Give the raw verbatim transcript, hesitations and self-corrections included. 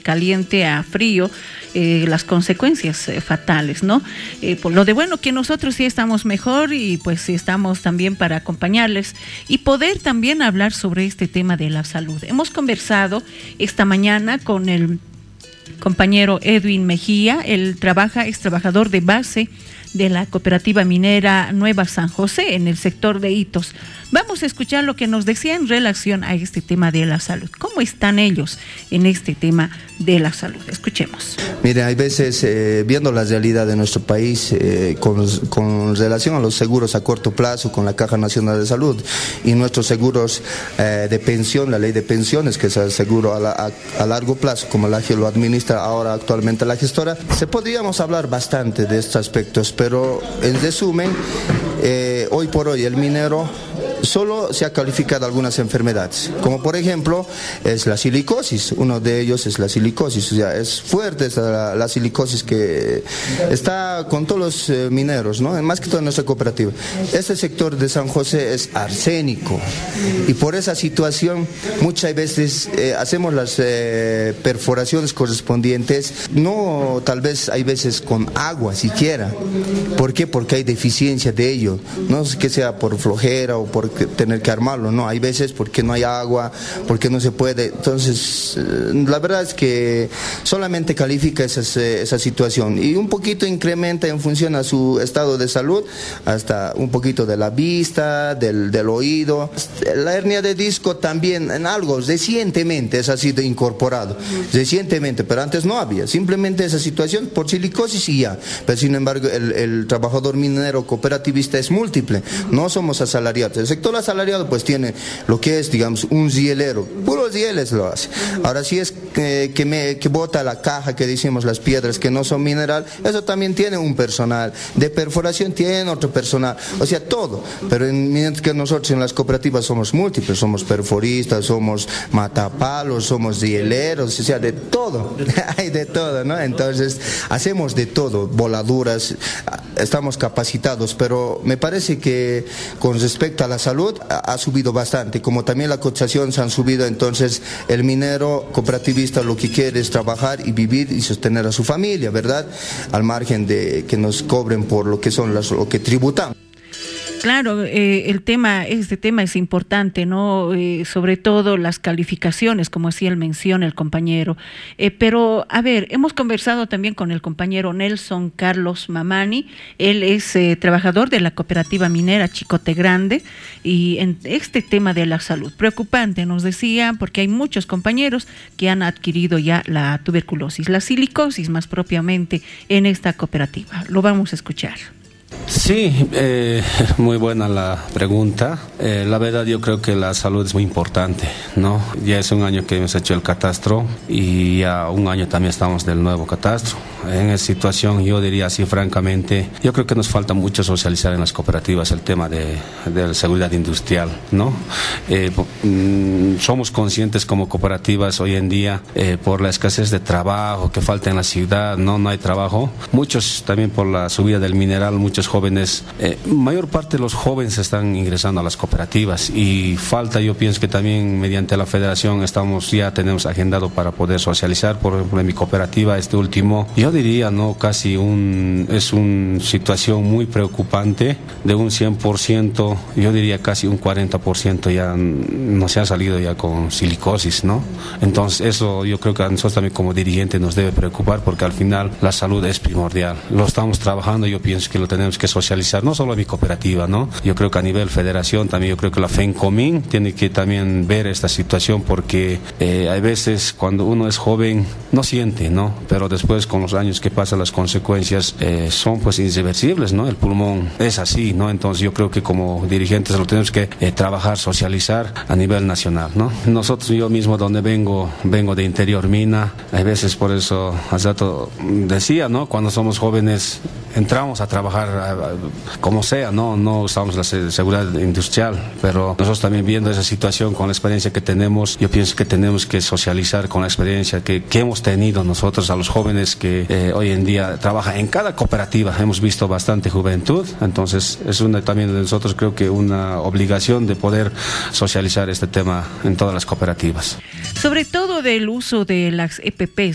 caliente a frío, eh, las consecuencias eh, fatales, ¿no? Eh, por lo de bueno que nosotros sí estamos mejor y pues sí estamos también para acompañarles y poder también hablar sobre este tema de la salud. Hemos conversado esta mañana con el compañero Edwin Mejía. Él trabaja, es trabajador de base de la cooperativa minera Nueva San José en el sector de Itos. Vamos a escuchar lo que nos decía en relación a este tema de la salud. ¿Cómo están ellos en este tema de la salud? Escuchemos. Mire, hay veces, eh, viendo la realidad de nuestro país, eh, con, con relación a los seguros a corto plazo, con la Caja Nacional de Salud y nuestros seguros eh, de pensión, la ley de pensiones, que es el seguro a, la, a, a largo plazo, como la que lo administra ahora actualmente la gestora, se podríamos hablar bastante de estos aspectos, pero en resumen, eh, hoy por hoy el minero solo se ha calificado algunas enfermedades, como por ejemplo es la silicosis. Uno de ellos es la silicosis, o sea, es fuerte la, la silicosis que está con todos los eh, mineros, ¿no? Más que todo en nuestra cooperativa. Este sector de San José es arsénico y por esa situación muchas veces eh, hacemos las eh, perforaciones correspondientes, no tal vez hay veces con agua siquiera. ¿Por qué? Porque hay deficiencia de ello, no es que sea por flojera o por tener que armarlo, no, hay veces porque no hay agua, porque no se puede. Entonces la verdad es que solamente califica esas, esa situación y un poquito incrementa en función a su estado de salud, hasta un poquito de la vista, del, del oído. La hernia de disco también en algo recientemente es ha sido incorporado, recientemente, pero antes no había, simplemente esa situación por silicosis y ya. Pero sin embargo el, el trabajador minero cooperativista es múltiple, no somos asalariados. El sector asalariado pues tiene lo que es, digamos, un rielero, puros rieles lo hace. Ahora si es eh, que, me, que bota la caja, que decimos las piedras que no son mineral, eso también tiene un personal, de perforación tiene otro personal, o sea, todo. Pero en, mientras que nosotros en las cooperativas somos múltiples, somos perforistas, somos matapalos, somos rieleros, o sea, de todo, hay de todo, ¿no? Entonces hacemos de todo, voladuras, estamos capacitados, pero me parece que con respecto a la salud ha, ha subido bastante, como también la cotización se han subido. Entonces el minero cooperativista lo que quiere es trabajar y vivir y sostener a su familia, ¿verdad? Al margen de que nos cobren por lo que son las, lo que tributamos. Claro, eh, el tema, este tema es importante, ¿no? Eh, sobre todo las calificaciones, como así él menciona el compañero. Eh, pero, a ver, hemos conversado también con el compañero Nelson Carlos Mamani. Él es eh, trabajador de la cooperativa minera Chicote Grande y en este tema de la salud, preocupante, nos decía, porque hay muchos compañeros que han adquirido ya la tuberculosis, la silicosis más propiamente en esta cooperativa. Lo vamos a escuchar. Sí, eh, muy buena la pregunta. Eh, la verdad yo creo que la salud es muy importante, ¿no? Ya es un año que hemos hecho el catastro y ya un año también estamos del nuevo catastro. En esa situación yo diría así francamente, yo creo que nos falta mucho socializar en las cooperativas el tema de, de la seguridad industrial, ¿no? Eh, mm, somos conscientes como cooperativas hoy en día eh, por la escasez de trabajo que falta en la ciudad, ¿no? No hay trabajo. Muchos también por la subida del mineral, muchos jóvenes, eh, mayor parte de los jóvenes están ingresando a las cooperativas y falta, yo pienso que también mediante la federación estamos, ya tenemos agendado para poder socializar. Por ejemplo, en mi cooperativa este último, yo diría, no, casi un, es una situación muy preocupante, de un cien por ciento, yo diría casi un cuarenta por ciento ya no se ha salido ya con silicosis, ¿no? Entonces eso yo creo que a nosotros también como dirigentes nos debe preocupar, porque al final la salud es primordial, lo estamos trabajando, yo pienso que lo tenemos que socializar, no solo a mi cooperativa, ¿no? Yo creo que a nivel federación también, yo creo que la FENCOMIN tiene que también ver esta situación, porque eh, hay veces cuando uno es joven no siente, ¿no? Pero después con los años que pasan las consecuencias eh, son pues irreversibles, ¿no? El pulmón es así, ¿no? Entonces yo creo que como dirigentes lo tenemos que eh, trabajar, socializar a nivel nacional, ¿no? Nosotros, yo mismo donde vengo, vengo de Interior Mina, hay veces por eso hace rato decía, ¿no? Cuando somos jóvenes entramos a trabajar como sea, no no usamos la seguridad industrial, pero nosotros también viendo esa situación con la experiencia que tenemos, yo pienso que tenemos que socializar con la experiencia que, que hemos tenido nosotros a los jóvenes que eh, hoy en día trabajan en cada cooperativa. Hemos visto bastante juventud, entonces es una también de nosotros, creo que una obligación de poder socializar este tema en todas las cooperativas. Sobre todo del uso de las E P Pes,